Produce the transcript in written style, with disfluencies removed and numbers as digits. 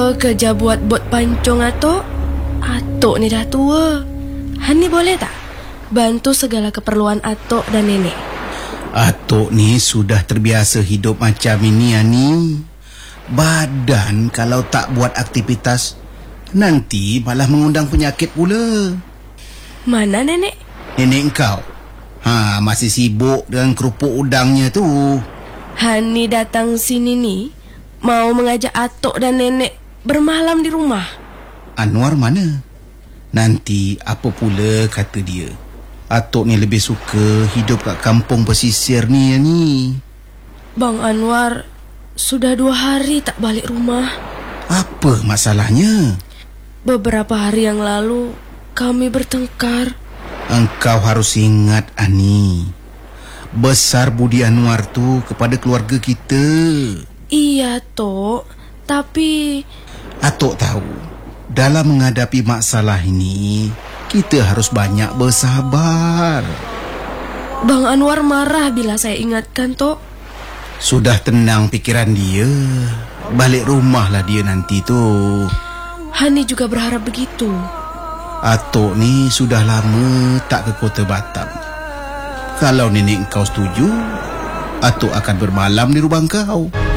kerja buat bot pancong Atok. Atok ni dah tua. Hani boleh tak bantu segala keperluan Atok dan nenek? Atok ni sudah terbiasa hidup macam ini, Ani. Badan kalau tak buat aktivitas, nanti malah mengundang penyakit pula. Mana nenek? Nenek engkau masih sibuk dengan kerupuk udangnya tu. Hani datang sini ni mau mengajak Atok dan nenek bermalam di rumah. Anwar mana? Nanti apa pula kata dia? Atok ni lebih suka hidup kat kampung pesisir ni, Ani. Bang Anwar sudah 2 hari tak balik rumah. Apa masalahnya? Beberapa hari yang lalu kami bertengkar. Engkau harus ingat, Ani. Besar budi Anwar tu kepada keluarga kita. Iya, Tok. Tapi Atok tahu, dalam menghadapi masalah ini, kita harus banyak bersabar. Bang Anwar marah bila saya ingatkan, Tok. Sudah tenang pikiran dia. Balik rumahlah dia nanti tu. Hani juga berharap begitu. Atok ni sudah lama tak ke Kota Batam. Kalau nenek kau setuju, Atok akan bermalam di rumah kau.